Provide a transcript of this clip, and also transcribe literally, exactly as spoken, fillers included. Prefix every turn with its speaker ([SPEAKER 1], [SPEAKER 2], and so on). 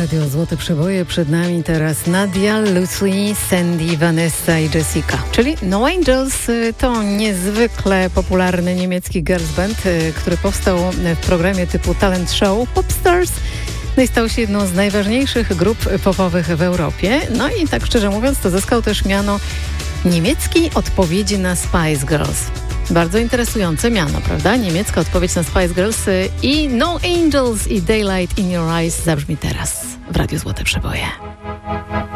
[SPEAKER 1] Radio Złote Przeboje. Przed nami teraz Nadia, Lucy, Sandy, Vanessa i Jessica. Czyli No Angels to niezwykle popularny niemiecki girls band, który powstał w programie typu talent show Popstars. No i stał się jedną z najważniejszych grup popowych w Europie. No i tak szczerze mówiąc, to zyskał też miano niemieckiej odpowiedzi na Spice Girls. Bardzo interesujące miano, prawda? Niemiecka odpowiedź na Spice Girls i No Angels i Daylight in Your Eyes zabrzmi teraz w Radiu Złote Przeboje.